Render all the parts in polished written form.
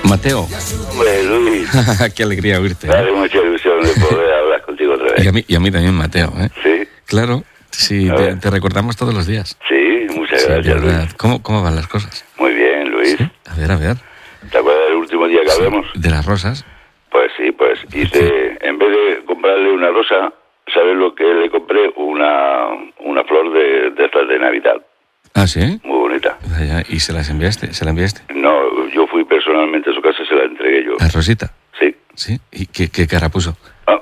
Mateo. Hombre, Luis. Qué alegría oírte. Me hace mucha ilusión de poder hablar contigo otra vez. Y a mí también, Mateo, ¿eh? Sí. Claro, sí, te recordamos todos los días. Sí, muchas Sí, gracias, de verdad. Luis. ¿Cómo van las cosas? Muy bien, Luis. ¿Sí? A ver. ¿Te acuerdas del último día que hablamos? De las rosas. Pues sí, pues hice, en vez de comprarle una rosa, ¿sabes lo que le compré? Una flor de estas de Navidad. Ah, ¿sí? Muy bonita. Vaya, ¿y se las enviaste? ¿Se la enviaste? No, yo fui personalmente a su casa y se la entregué yo. ¿A Rosita? Sí. ¿Sí? ¿Y qué cara puso? Ah.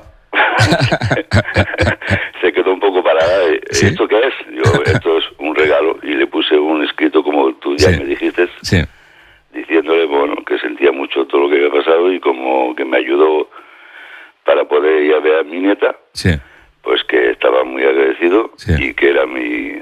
Se quedó un poco parada. ¿Sí? ¿Esto qué es? Esto es un regalo. Y le puse un escrito como tú ya me dijiste. Sí. Diciéndole, bueno, que sentía mucho todo lo que había pasado y como que me ayudó para poder ir a ver a mi nieta. Sí. Pues que estaba muy agradecido. Sí. Y que era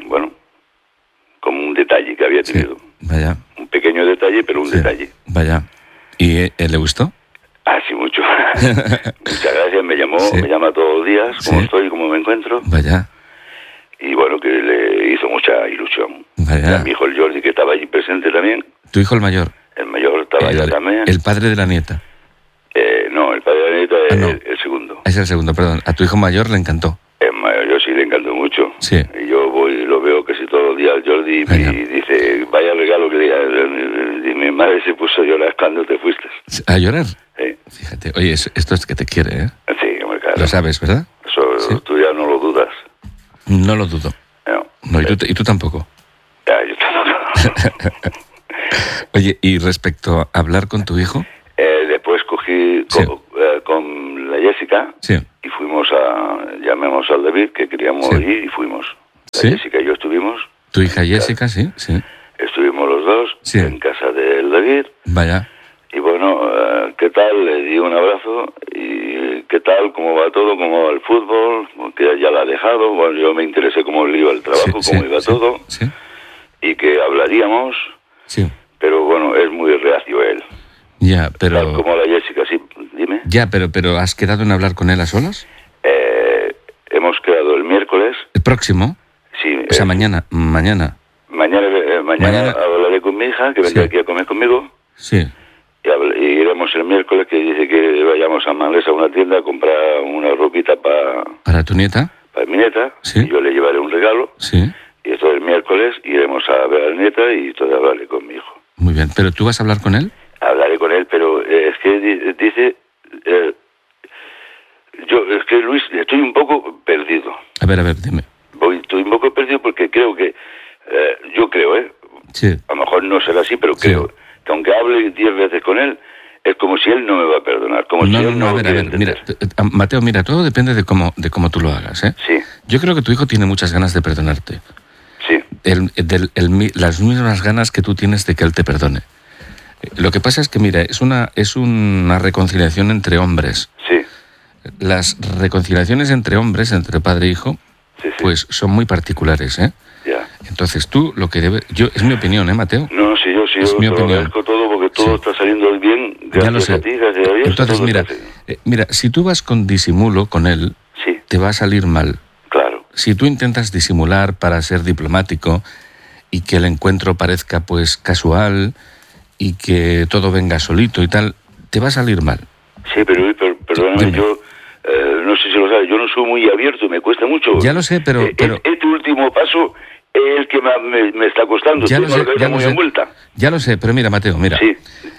como un detalle que había tenido. Sí. Vaya. Un pequeño detalle, pero un detalle. Vaya. ¿Y le gustó? Ah, sí, mucho. Muchas gracias, me llama todos los días, cómo estoy, cómo me encuentro. Vaya. Y bueno, que le hizo mucha ilusión. Vaya. A mi hijo el Jordi, que estaba allí presente también. ¿Tu hijo el mayor? El mayor estaba allá también. ¿El padre de la nieta? No, el padre de la nieta es no. el segundo. Es el segundo, perdón. ¿A tu hijo mayor le encantó? El mayor, yo sí le encantó mucho. Sí. Y yo voy y lo veo casi todos los días al Jordi y dice, vaya regalo que le... Y mi madre se puso a llorar cuando te fuiste. ¿A llorar? Sí. Fíjate, oye, esto es que te quiere, ¿eh? Sí, claro. Lo sabes, ¿verdad? Eso tú ya no lo dudas. No lo dudo. No, ¿y tú tampoco? Ya, yo tampoco. Oye, y respecto a hablar con tu hijo... Después cogí con la Jessica y fuimos llamamos al David, que queríamos ir, y fuimos. La Jessica y yo estuvimos. ¿Tu hija Jessica, sí? Estuvimos los dos en casa del David. Vaya. Y bueno, ¿qué tal? Le di un abrazo y ¿qué tal? ¿Cómo va todo? ¿Cómo va el fútbol? Porque ya la ha dejado. Bueno, yo me interesé cómo le iba el trabajo, cómo iba todo. Sí. Y que hablaríamos. Sí. Pero bueno, es muy reacio él. Ya, pero... Tal como la Jessica, sí, dime. Ya, pero ¿has quedado en hablar con él a solas? Hemos quedado el miércoles. ¿El próximo? Sí. O sea, mañana. Mañana hablaré con mi hija, que vendrá aquí a comer conmigo. Sí. Y iremos el miércoles, que dice que vayamos a Manresa, a una tienda, a comprar una ropita ¿Para tu nieta? Para mi nieta. Sí. Y yo le llevaré un regalo. Sí. Y esto el miércoles iremos a ver a la nieta y todo hablaré con mi hijo. Muy bien, ¿pero tú vas a hablar con él? Hablaré con él, pero es que dice... es que, Luis, estoy un poco perdido. A ver, dime. Estoy un poco perdido porque creo que... yo creo, Sí. A lo mejor no será así, pero creo que aunque hable 10 veces con él, es como si él no me va a perdonar. Como si él no a ver, mira, Mateo, mira, todo depende de cómo tú lo hagas, ¿eh? Sí. Yo creo que tu hijo tiene muchas ganas de perdonarte. Sí. Las mismas ganas que tú tienes de que él te perdone. Lo que pasa es que, mira, es una reconciliación entre hombres. Sí. Las reconciliaciones entre hombres, entre padre e hijo, pues son muy particulares, ¿eh? Ya. Entonces tú lo que debes... es mi opinión, ¿eh, Mateo? No, sí, yo te lo agradezco todo porque todo está saliendo bien. Ya lo sé. A ti, gracias a Dios. Entonces, mira, si tú vas con disimulo con él, te va a salir mal. Claro. Si tú intentas disimular para ser diplomático y que el encuentro parezca pues casual y que todo venga solito y tal, te va a salir mal. Sí, pero perdóname, yo no sé si lo sabes, yo no soy muy abierto, me cuesta mucho. Ya lo sé, pero... Este último paso es el que me está costando. Ya lo sé, pero mira, Mateo, mira. Sí.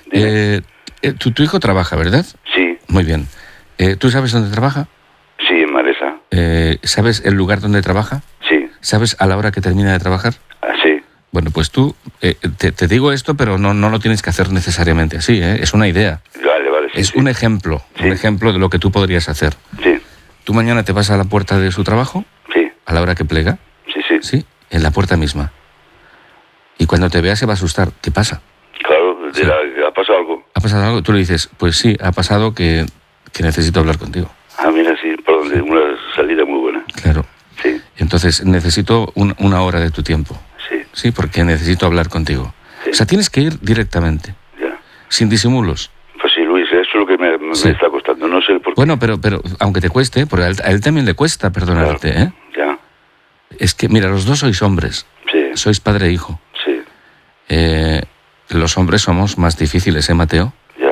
Tu hijo trabaja, ¿verdad? Sí. Muy bien. ¿Tú sabes dónde trabaja? Sí, en Manresa. ¿Sabes el lugar donde trabaja? Sí. ¿Sabes a la hora que termina de trabajar? Sí. Bueno, pues tú, te digo esto, pero no lo tienes que hacer necesariamente así, ¿eh? Es una idea. Vale, sí. Es un ejemplo de lo que tú podrías hacer. Sí. ¿Tú mañana te vas a la puerta de su trabajo? Sí. ¿A la hora que plega? Sí. Sí, en la puerta misma. Y cuando te vea se va a asustar. ¿Qué pasa? Claro, ¿ha pasado algo? ¿Ha pasado algo? Tú le dices, pues sí, ha pasado que necesito hablar contigo. Ah, mira, sí, perdón, una salida muy buena. Claro. Sí. Entonces, necesito una hora de tu tiempo. Sí. Sí, porque necesito hablar contigo. Sí. O sea, tienes que ir directamente. Ya. Sin disimulos. Pues sí, Luis, eso es lo que me está costando. No sé por qué. Bueno, pero aunque te cueste, porque a él también le cuesta perdonarte, claro. ¿eh? Ya. Es que, mira, los dos sois hombres. Sí. Sois padre e hijo. Sí. Los hombres somos más difíciles, ¿eh, Mateo? Ya.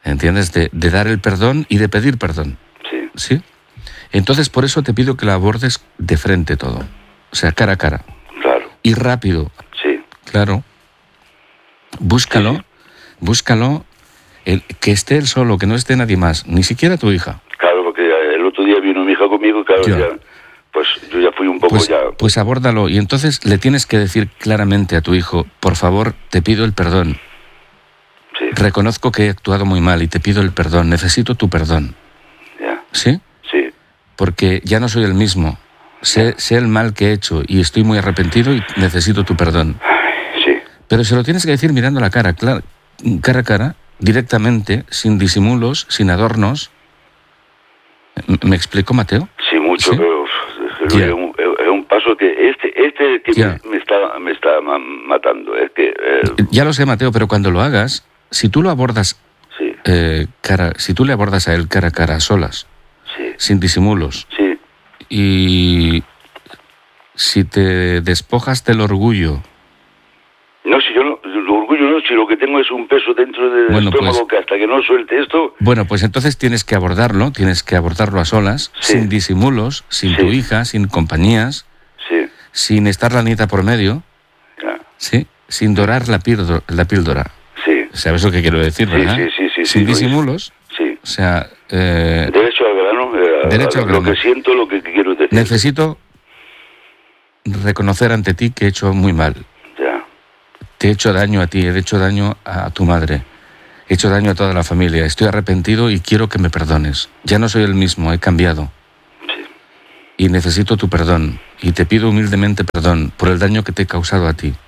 ¿entiendes? De dar el perdón y de pedir perdón. Sí. ¿Sí? Entonces, por eso te pido que lo abordes de frente todo. O sea, cara a cara. Claro. Y rápido. Sí. Claro. Búscalo. Sí. Búscalo. Que esté él solo, que no esté nadie más. Ni siquiera tu hija. Claro, porque el otro día vino mi hija conmigo y claro, ya, pues yo ya fui un poco Pues abórdalo. Y entonces le tienes que decir claramente a tu hijo, por favor, te pido el perdón. Sí. Reconozco que he actuado muy mal y te pido el perdón. Necesito tu perdón. Ya. ¿Sí? Sí. Porque ya no soy el mismo. Sé el mal que he hecho y estoy muy arrepentido y necesito tu perdón. Sí. Pero se lo tienes que decir mirando la cara, cara a cara, directamente, sin disimulos, sin adornos. ¿Me explico, Mateo? Sí, mucho, ¿Sí? pero es un paso que este que me está matando. Es que ya lo sé, Mateo, pero cuando lo hagas, si tú lo abordas sí. si tú le abordas a él cara a cara, a solas, Sí. sin disimulos, Sí. y si te despojas del orgullo. No, si yo no, el orgullo no, si lo que tengo es un peso dentro del estómago que hasta que no suelte esto... Bueno, pues entonces tienes que abordarlo a solas, sí. sin disimulos, sin tu hija, sin compañías, sí. sin estar la nieta por medio, Ya. ¿sí? Sin dorar la píldora. Sí. ¿Sabes lo que quiero decir, verdad? Sí, sin disimulos. Sí. O sea... derecho al grano. Derecho al grano. Lo que siento, lo que quiero decir. Necesito reconocer ante ti que he hecho muy mal. Ya. Te he hecho daño a ti, he hecho daño a tu madre, he hecho daño a toda la familia. Estoy arrepentido y quiero que me perdones. Ya no soy el mismo, he cambiado. Sí. Y necesito tu perdón. Y te pido humildemente perdón por el daño que te he causado a ti.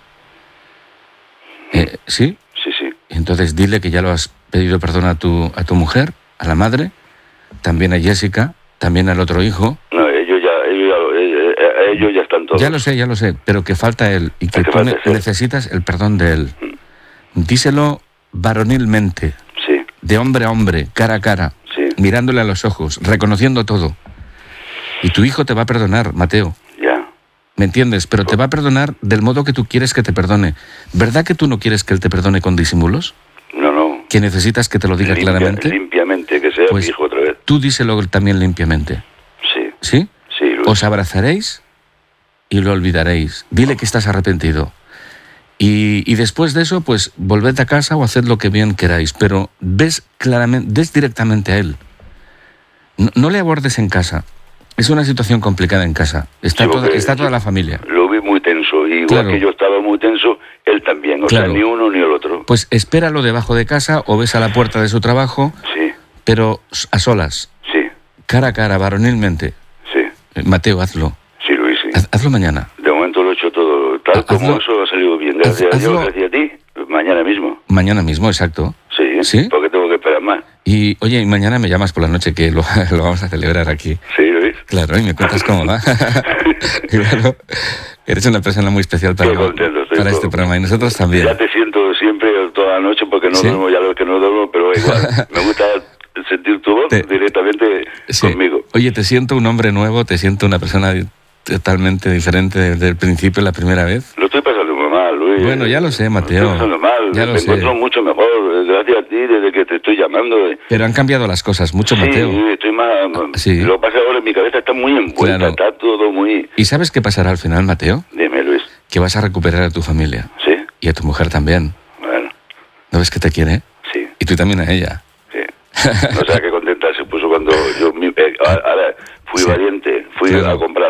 ¿Sí? Sí, sí. Entonces dile que ya lo has pedido perdón a tu mujer, a la madre, también a Jessica, también al otro hijo. No, ellos ya están todos. Ya lo sé, pero que falta él y que tú necesitas el perdón de él. Díselo varonilmente, sí. de hombre a hombre, cara a cara, sí. mirándole a los ojos, reconociendo todo. Y tu hijo te va a perdonar, Mateo. Ya. ¿Me entiendes? Pero te va a perdonar del modo que tú quieres que te perdone. ¿Verdad que tú no quieres que él te perdone con disimulos? No. ¿Que necesitas que te lo diga claramente? Limpiamente, que sea pues mi hijo otra vez. Tú díselo también limpiamente. Sí. ¿Sí? Sí, Luis. Os abrazaréis y lo olvidaréis. Dile que estás arrepentido. Y después de eso, pues volved a casa o haced lo que bien queráis. Pero ves directamente a él. No le abordes en casa. Es una situación complicada en casa. Está toda la familia. Lo vi muy tenso. Y igual que yo estaba muy tenso, él también. O sea, ni uno ni el otro. Pues espéralo debajo de casa o ves a la puerta de su trabajo. Sí. Pero a solas. Sí. Cara a cara, varonilmente. Sí. Mateo, hazlo. Sí, Luis, sí. Hazlo mañana. De momento lo he hecho todo tal como eso ha salido bien. Gracias a Dios, gracias a ti. Mañana mismo. Mañana mismo, exacto. Sí. Porque tengo que esperar más. Y, oye, y mañana me llamas por la noche que lo vamos a celebrar aquí. Sí, Luis. Claro, y me cuentas cómo va. Claro, eres una persona muy especial para este programa y nosotros también. Ya te siento siempre toda la noche porque no duermo, ya lo que no duermo, pero igual me gusta sentir tu voz directamente conmigo. Oye, te siento un hombre nuevo, te siento una persona totalmente diferente desde el principio, la primera vez. Lo estoy pasando muy mal, Luis. Bueno, ya lo sé, Mateo. Lo estoy pasando mal, me encuentro mucho mejor, gracias a ti, desde que te estoy llamando. Pero han cambiado las cosas mucho, Mateo. Sí, estoy más... Sí. Lo que pasa ahora en mi cabeza está muy envuelta, está todo muy... ¿Y sabes qué pasará al final, Mateo? Dime, Luis. Que vas a recuperar a tu familia. Sí. Y a tu mujer también. Bueno. ¿No ves que te quiere? Sí. Y tú también a ella. Sí. No sé qué contenta se puso cuando yo ahora fui valiente, fui a comprar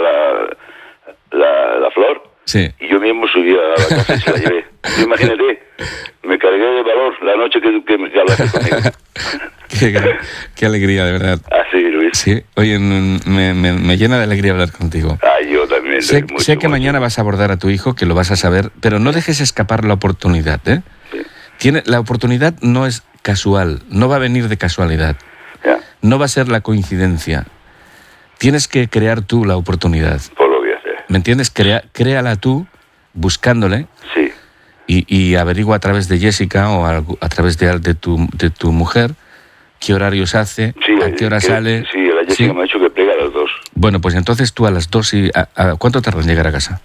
la flor. Sí. Y yo mismo subí a la casa y se la llevé. Imagínate, me cargué de valor la noche que hablaste conmigo. Qué alegría, de verdad. Así, Luis. Sí, oye, me llena de alegría hablar contigo. Yo también. Sé que mañana vas a abordar a tu hijo, que lo vas a saber, pero no dejes escapar la oportunidad, ¿eh? Sí. La oportunidad no es casual, no va a venir de casualidad. Ya. No va a ser la coincidencia. Tienes que crear tú la oportunidad. Pues lo voy a hacer. ¿Me entiendes? Créala tú, buscándole. Sí. Y averigua a través de Jessica o a través de tu mujer qué horarios hace, a qué hora sale. Sí, la Jessica me ha dicho que plega a las 2. Bueno, pues entonces tú a las 2 y... ¿Cuánto tarda en llegar a casa?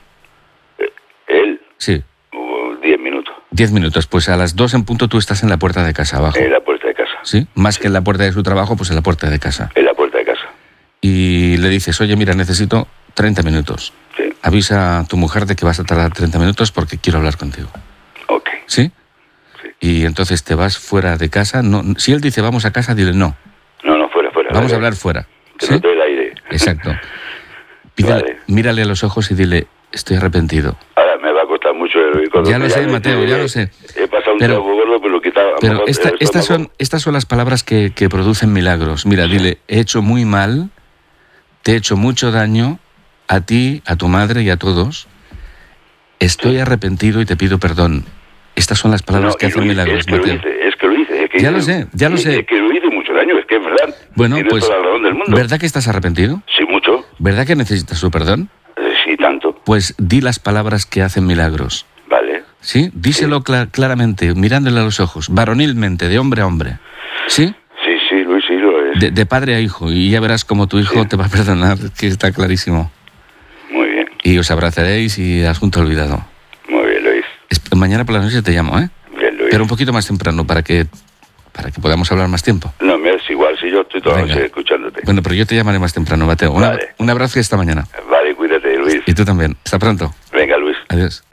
¿Él? Sí. 10 minutos. 10 minutos. Pues a las 2 en punto tú estás en la puerta de casa abajo. En la puerta de casa. ¿sí? Más que en la puerta de su trabajo, pues en la puerta de casa. En la puerta de casa. Y le dices, oye, mira, necesito 30 minutos. Sí. Avisa a tu mujer de que vas a tardar 30 minutos porque quiero hablar contigo. Ok. ¿Sí? Sí. Y entonces te vas fuera de casa. No, si él dice vamos a casa, dile no. No, fuera. Vamos a hablar fuera. Que ¿Sí? no te dé el aire. Exacto. Pídele, Vale. Mírale a los ojos y dile, estoy arrepentido. Ahora me va a costar mucho el Ya lo sé, Mateo, ya lo sé. He pasado un Pero- trago gordo, pero lo quitaba. Pero estas son las palabras que producen milagros. Mira, dile, he hecho muy mal, te he hecho mucho daño a ti, a tu madre y a todos. Estoy arrepentido y te pido perdón. Estas son las palabras que hacen milagros, Mateo. Es que lo hice. Es que Ya lo hice- sé. Es que lo hice mucho daño, es que es verdad. Bueno, Tienes pues, toda la razón del mundo. ¿verdad que estás arrepentido? Sí, mucho. ¿Verdad que necesitas su perdón? Sí, tanto. Pues di las palabras que hacen milagros. Vale. ¿Sí? Díselo claramente, mirándole a los ojos, varonilmente, de hombre a hombre. ¿Sí? Sí, Luis, sí lo es. De padre a hijo. Y ya verás cómo tu hijo te va a perdonar, que está clarísimo. Muy bien, Y os abrazaréis y asunto olvidado. muy bien, Luis. Mañana por la noche te llamo, ¿eh? Bien, Luis. Pero un poquito más temprano para que podamos hablar más tiempo. No, me es igual si yo estoy toda la Venga. noche escuchándote. Bueno, pero yo te llamaré más temprano, Mateo. Vale. Un abrazo y hasta mañana. Vale, cuídate, Luis. Y tú también. Hasta pronto. Venga, Luis. Adiós.